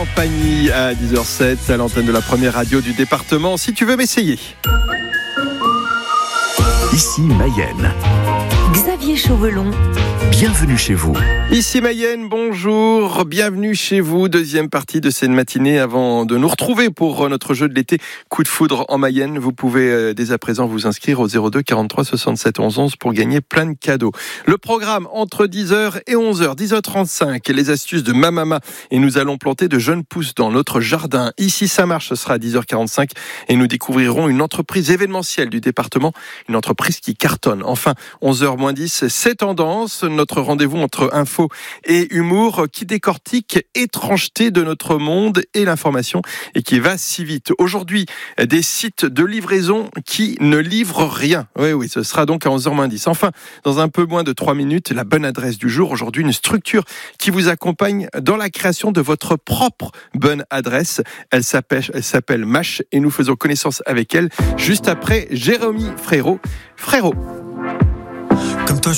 Pagny à 10h07 à l'antenne de la première radio du département. Si tu veux m'essayer. Ici Mayenne. Xavier Chauvelon. Bienvenue chez vous. Ici Mayenne, bonjour, bienvenue chez vous. Deuxième partie de cette matinée avant de nous retrouver pour notre jeu de l'été Coup de foudre en Mayenne. Vous pouvez dès à présent vous inscrire au 02 43 67 11 11 pour gagner plein de cadeaux. Le programme entre 10h et 11h, 10h35, les astuces de ma maman. Et nous allons planter de jeunes pousses dans notre jardin. Ici ça marche, ce sera à 10h45 et nous découvrirons une entreprise événementielle du département, une entreprise qui cartonne. Enfin, 11h-10, c'est tendance, notre rendez-vous entre info et humour qui décortique étrangeté de notre monde et l'information et qui va si vite. Aujourd'hui, des sites de livraison qui ne livrent rien. Oui, ce sera donc à 11h-10. Enfin, dans un peu moins de 3 minutes, la bonne adresse du jour. Aujourd'hui, une structure qui vous accompagne dans la création de votre propre bonne adresse. Elle s'appelle Mâche et nous faisons connaissance avec elle juste après Jérémy Frérot.